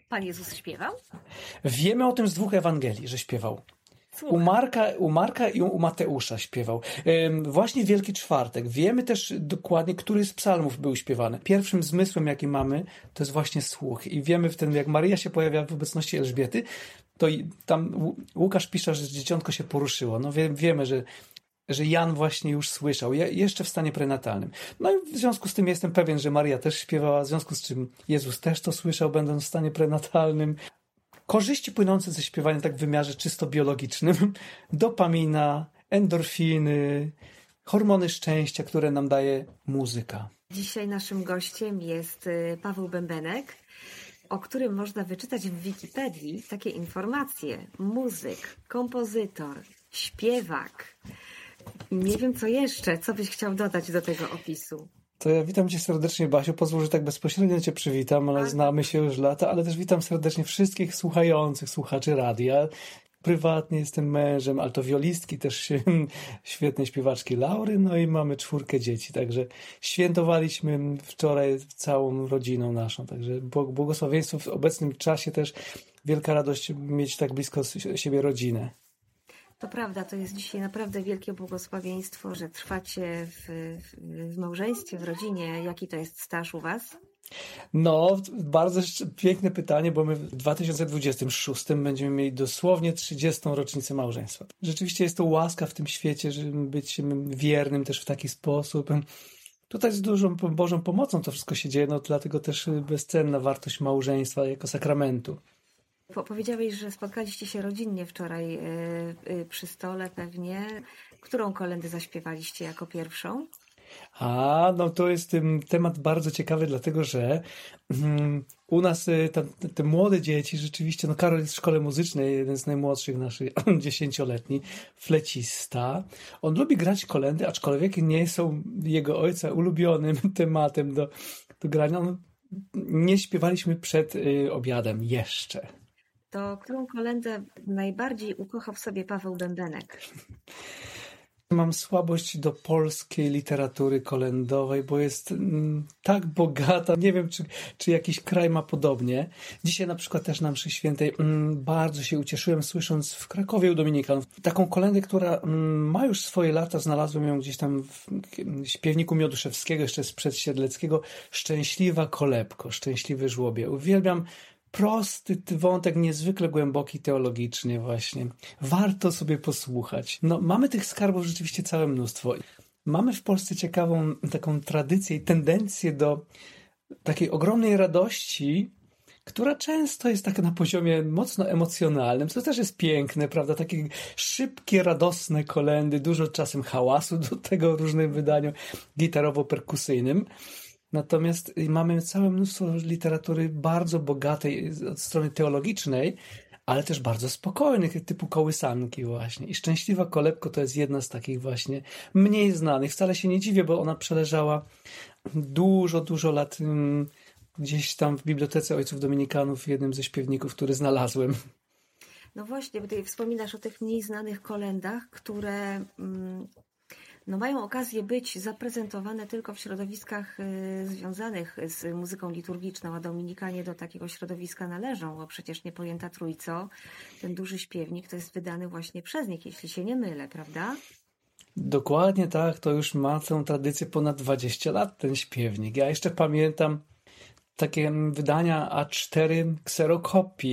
Pan Jezus śpiewał? Wiemy o tym z 2 Ewangelii, że śpiewał. U Marka i u Mateusza śpiewał. Właśnie Wielki Czwartek. Wiemy też dokładnie, który z psalmów był śpiewany. Pierwszym zmysłem, jaki mamy, to jest właśnie słuch. I wiemy wtedy, jak Maryja się pojawia w obecności Elżbiety, to tam Łukasz pisze, że dzieciątko się poruszyło. No wiemy, że Jan właśnie już słyszał, jeszcze w stanie prenatalnym. No i w związku z tym jestem pewien, że Maryja też śpiewała, w związku z czym Jezus też to słyszał, będąc w stanie prenatalnym. Korzyści płynące ze śpiewania tak w wymiarze czysto biologicznym, dopamina, endorfiny, hormony szczęścia, które nam daje muzyka. Dzisiaj naszym gościem jest Paweł Bębenek, o którym można wyczytać w Wikipedii takie informacje. Muzyk, kompozytor, śpiewak. Nie wiem co jeszcze. Co byś chciał dodać do tego opisu? To ja witam cię serdecznie, Basiu. Pozwól, że tak bezpośrednio cię przywitam, ale znamy się już lata, ale też witam serdecznie wszystkich słuchaczy radia. Prywatnie jestem mężem altowiolistki, też świetnej śpiewaczki Laury, no i mamy 4 dzieci, także świętowaliśmy wczoraj całą rodziną naszą, także błogosławieństwo w obecnym czasie też wielka radość mieć tak blisko siebie rodzinę. To prawda, to jest dzisiaj naprawdę wielkie błogosławieństwo, że trwacie w małżeństwie, w rodzinie. Jaki to jest staż u was? No, bardzo piękne pytanie, bo my w 2026 będziemy mieli dosłownie 30. rocznicę małżeństwa. Rzeczywiście jest to łaska w tym świecie, żeby być wiernym też w taki sposób. Tutaj z dużą Bożą pomocą to wszystko się dzieje, no dlatego też bezcenna wartość małżeństwa jako sakramentu. Powiedziałeś, że spotkaliście się rodzinnie wczoraj przy stole pewnie. Którą kolędę zaśpiewaliście jako pierwszą? No to jest temat bardzo ciekawy, dlatego że u nas te młode dzieci rzeczywiście, no Karol jest w szkole muzycznej, jeden z najmłodszych naszych, 10-letni, flecista. On lubi grać kolędy, aczkolwiek nie są jego ojca ulubionym tematem do grania. Nie śpiewaliśmy przed obiadem jeszcze. To którą kolędę najbardziej ukochał w sobie Paweł Bębenek? Mam słabość do polskiej literatury kolędowej, bo jest tak bogata. Nie wiem, czy jakiś kraj ma podobnie. Dzisiaj na przykład też na mszy świętej bardzo się ucieszyłem, słysząc w Krakowie u Dominikanów taką kolędę, która ma już swoje lata. Znalazłem ją gdzieś tam w śpiewniku Mioduszewskiego, jeszcze sprzed Siedleckiego. Szczęśliwa kolebko, szczęśliwy żłobie. Uwielbiam prosty wątek, niezwykle głęboki teologicznie właśnie. Warto sobie posłuchać. No, mamy tych skarbów rzeczywiście całe mnóstwo. Mamy w Polsce ciekawą taką tradycję i tendencję do takiej ogromnej radości, która często jest tak na poziomie mocno emocjonalnym, co też jest piękne, prawda? Takie szybkie, radosne kolędy, dużo czasem hałasu do tego różnych wydaniu gitarowo-perkusyjnym. Natomiast mamy całe mnóstwo literatury bardzo bogatej od strony teologicznej, ale też bardzo spokojnych, typu kołysanki właśnie. I Szczęśliwa kolebko to jest jedna z takich właśnie mniej znanych. Wcale się nie dziwię, bo ona przeleżała dużo lat gdzieś tam w Bibliotece Ojców Dominikanów, jednym ze śpiewników, który znalazłem. No właśnie, bo ty wspominasz o tych mniej znanych kolędach, które mają okazję być zaprezentowane tylko w środowiskach związanych z muzyką liturgiczną, a Dominikanie do takiego środowiska należą, bo przecież Niepojęta Trójco, ten duży śpiewnik, to jest wydany właśnie przez nich, jeśli się nie mylę, prawda? Dokładnie tak, to już ma tę tradycję ponad 20 lat ten śpiewnik. Ja jeszcze pamiętam takie wydania A4 kserokopii